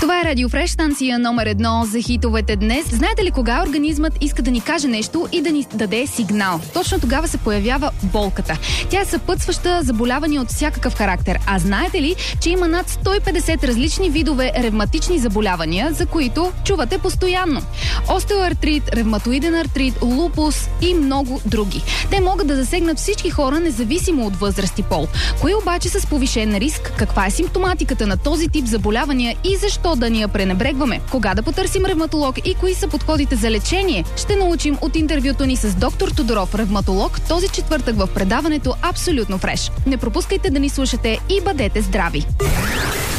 Това е Радио Фреш, станция номер 1 за хитовете днес. Знаете ли кога организмът иска да ни каже нещо и да ни даде сигнал? Точно тогава се появява болката. Тя е съпътстваща заболявания от всякакъв характер. А знаете ли, че има над 150 различни видове ревматични заболявания, за които чувате постоянно? Остеоартрит, ревматоиден артрит, лупус и много други. Те могат да засегнат всички хора, независимо от възраст и пол. Кои обаче са с повишен риск? Каква е симптоматиката на този тип заболявания и защо да ни я пренебрегваме? Кога да потърсим ревматолог и кои са подходите за лечение? Ще научим от интервюто ни с доктор Тодоров, ревматолог, този четвъртък в предаването Абсолютно фреш. Не пропускайте да ни слушате и бъдете здрави!